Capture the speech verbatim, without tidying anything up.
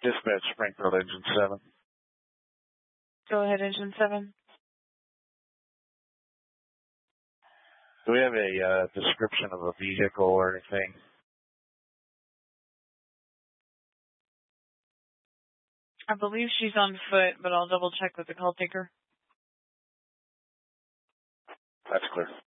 Dispatch Springfield Engine seven. Go ahead, Engine seven. Do we have a uh, description of a vehicle or anything? I believe she's on foot, but I'll double check with the call taker. That's clear.